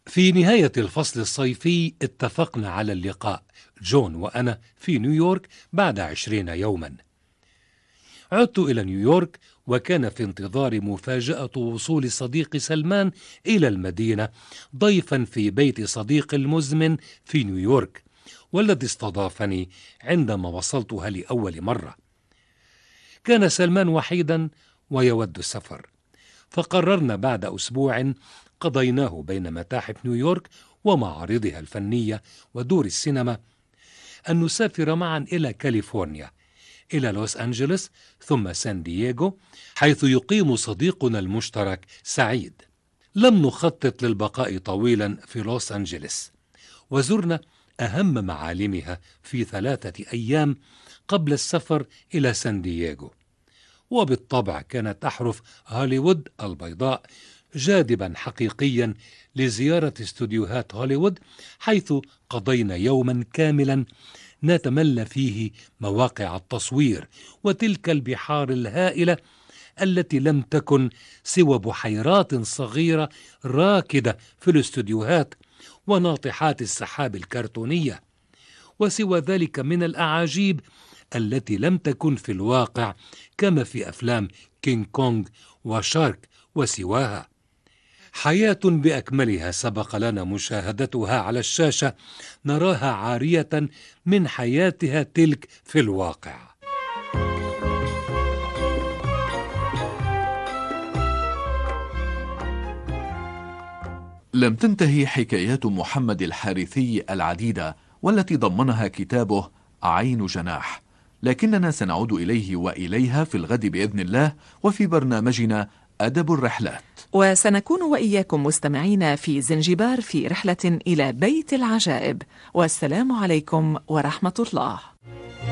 في نهاية الفصل الصيفي اتفقنا على اللقاء، جون وأنا، في نيويورك بعد 20 يوما. عدت إلى نيويورك، وكان في انتظار مفاجأة وصول صديقي سلمان إلى المدينة ضيفا في بيت صديق المزمن في نيويورك، والذي استضافني عندما وصلتها لأول مرة. كان سلمان وحيدا ويود السفر، فقررنا بعد أسبوع قضيناه بين متاحف نيويورك ومعارضها الفنية ودور السينما أن نسافر معا إلى كاليفورنيا، إلى لوس أنجلوس ثم سان دييغو، حيث يقيم صديقنا المشترك سعيد. لم نخطط للبقاء طويلا في لوس أنجلوس، وزرنا أهم معالمها في 3 أيام قبل السفر إلى سان دييغو. وبالطبع كانت أحرف هوليوود البيضاء جاذبا حقيقيا لزيارة استوديوهات هوليوود، حيث قضينا يوما كاملا نتملى فيه مواقع التصوير وتلك البحار الهائلة التي لم تكن سوى بحيرات صغيرة راكدة في الاستوديوهات وناطحات السحاب الكرتونية، وسوى ذلك من الأعاجيب التي لم تكن في الواقع كما في أفلام كينج كونغ وشارك وسواها. حياة بأكملها سبق لنا مشاهدتها على الشاشة، نراها عارية من حياتها تلك في الواقع. لم تنتهي حكايات محمد الحارثي العديدة والتي ضمنها كتابه عين جناح، لكننا سنعود إليه وإليها في الغد بإذن الله، وفي برنامجنا أدب الرحلات. وسنكون وإياكم مستمعين في زنجبار في رحلة إلى بيت العجائب. والسلام عليكم ورحمة الله.